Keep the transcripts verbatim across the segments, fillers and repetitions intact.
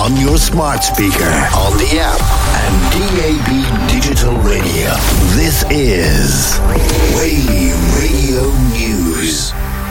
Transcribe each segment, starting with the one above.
on your smart speaker, on the app, and D A B Digital Radio. This is Wave Radio News.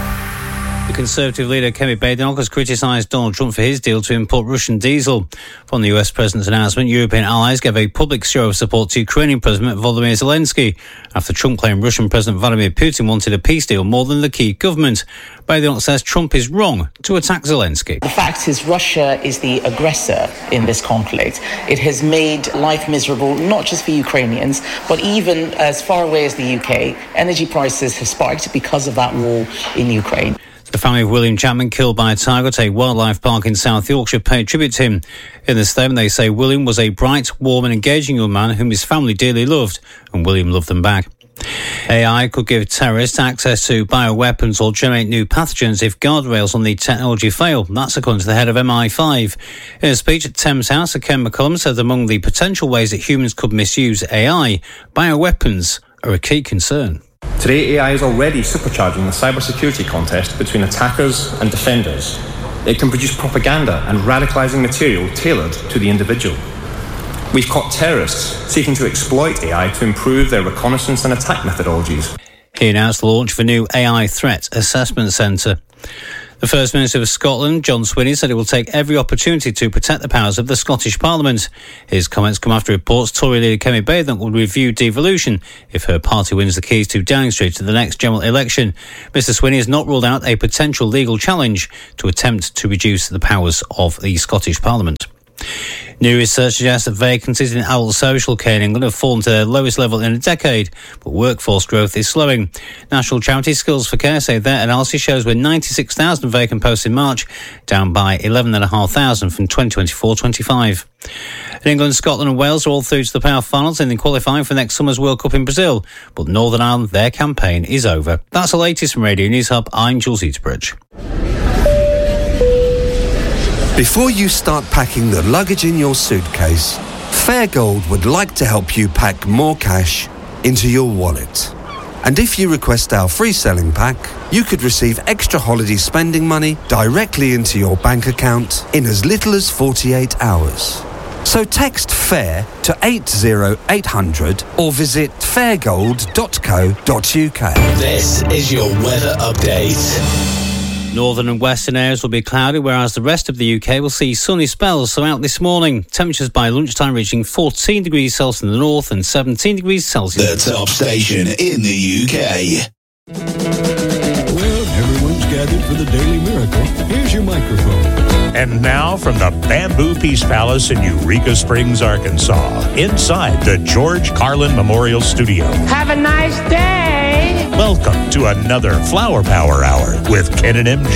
The Conservative leader Kemi Badenoch has criticised Donald Trump for his deal to import Russian diesel. From the U S President's announcement, European allies gave a public show of support to Ukrainian President Volodymyr Zelensky after Trump claimed Russian President Vladimir Putin wanted a peace deal more than the Kyiv government. Badenoch says Trump is wrong to attack Zelensky. The fact is Russia is the aggressor in this conflict. It has made life miserable, not just for Ukrainians, but even as far away as the U K. Energy prices have spiked because of that war in Ukraine. The family of William Chapman, killed by a tiger at a wildlife park in South Yorkshire, paid tribute to him. In the statement, they say William was a bright, warm and engaging young man whom his family dearly loved, and William loved them back. A I could give terrorists access to bioweapons or generate new pathogens if guardrails on the technology fail. That's according to the head of M I five. In a speech at Thames House, Ken McCullum said among the potential ways that humans could misuse A I, bioweapons are a key concern. Today, A I is already supercharging the cybersecurity contest between attackers and defenders. It can produce propaganda and radicalising material tailored to the individual. We've caught terrorists seeking to exploit A I to improve their reconnaissance and attack methodologies. He announced the launch of a new A I threat assessment centre. The First Minister of Scotland, John Swinney, said he will take every opportunity to protect the powers of the Scottish Parliament. His comments come after reports Tory leader Kemi Badenoch will review devolution if her party wins the keys to Downing Street at the next general election. Mister Swinney has not ruled out a potential legal challenge to attempt to reduce the powers of the Scottish Parliament. New research suggests that vacancies in adult social care in England have fallen to their lowest level in a decade, but workforce growth is slowing. National charity Skills for Care say their analysis shows we're ninety-six thousand vacant posts in March, down by eleven thousand five hundred from twenty twenty-four twenty-five. In England, Scotland and Wales are all through to the playoff finals and in qualifying for next summer's World Cup in Brazil, but Northern Ireland, their campaign is over. That's the latest from Radio News Hub. I'm Jules Eaterbridge. Before you start packing the luggage in your suitcase, Fairgold would like to help you pack more cash into your wallet. And if you request our free selling pack, you could receive extra holiday spending money directly into your bank account in as little as forty-eight hours. So text FAIR to eight zero eight hundred or visit fairgold dot co dot uk. This is your weather update. Northern and western areas will be cloudy, whereas the rest of the U K will see sunny spells throughout this morning. Temperatures by lunchtime reaching fourteen degrees Celsius in the north and seventeen degrees Celsius. The top station in the U K. Well, everyone's gathered for the Daily Miracle. Here's your microphone. And now from the Bamboo Peace Palace in Eureka Springs, Arkansas, inside the George Carlin Memorial Studio. Have a nice day. Welcome to another Flower Power Hour with Ken and M J.